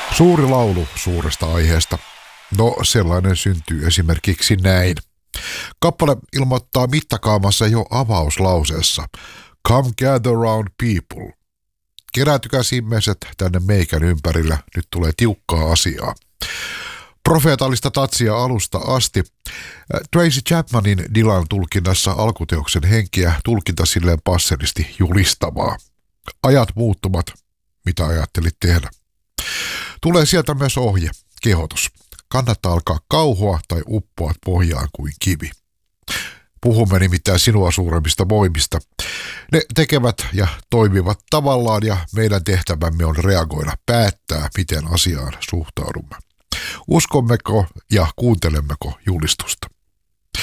Suuri laulu suuresta aiheesta. No, sellainen syntyy esimerkiksi näin. Kappale ilmoittaa mittakaavassa jo avauslauseessa. Come gather round people. Kerääntykää ihmiset tänne meikän ympärillä, nyt tulee tiukkaa asiaa. Profeetallista tatsia alusta asti. Tracy Chapmanin Dylan tulkinnassa alkuteoksen henkiä tulkinta silleen passelisti julistavaa. Ajat muuttumat, mitä ajattelit tehdä? Tulee sieltä myös ohje, kehotus. Kannattaa alkaa kauhoa tai uppoat pohjaan kuin kivi. Puhumme nimittäin sinua suuremmista voimista. Ne tekevät ja toimivat tavallaan ja meidän tehtävämme on reagoida, päättää, miten asiaan suhtaudumme. Uskommeko ja kuuntelemmeko julistusta?